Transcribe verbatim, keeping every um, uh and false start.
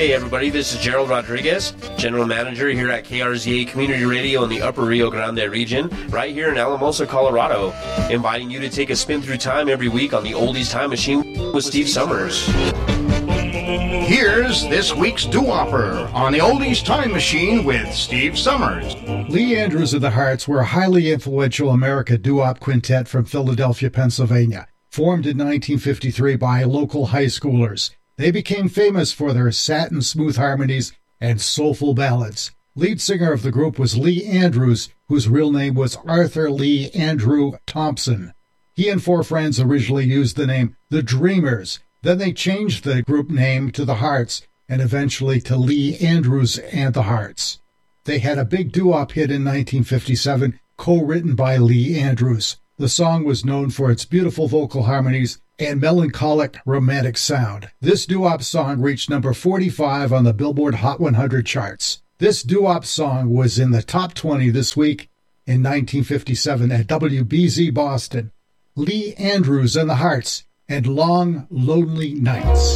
Hey everybody, this is Gerald Rodriguez, General Manager here at K R Z A Community Radio in the Upper Rio Grande region, right here in Alamosa, Colorado, inviting you to take a spin through time every week on the Oldies Time Machine with Steve Summers. Here's this week's doo-wopper on the Oldies Time Machine with Steve Summers. Lee Andrews of the Hearts were a highly influential American doo-wop quintet from Philadelphia, Pennsylvania, formed in nineteen fifty-three by local high schoolers. They became famous for their satin-smooth harmonies and soulful ballads. Lead singer of the group was Lee Andrews, whose real name was Arthur Lee Andrew Thompson. He and four friends originally used the name The Dreamers. Then they changed the group name to The Hearts and eventually to Lee Andrews and the Hearts. They had a big doo-wop hit in nineteen fifty-seven, co-written by Lee Andrews. The song was known for its beautiful vocal harmonies and melancholic, romantic sound. This doo-wop song reached number forty-five on the Billboard Hot one hundred charts. This doo-wop song was in the top twenty this week in nineteen fifty-seven at W B Z Boston. Lee Andrews and the Hearts and Long Lonely Nights.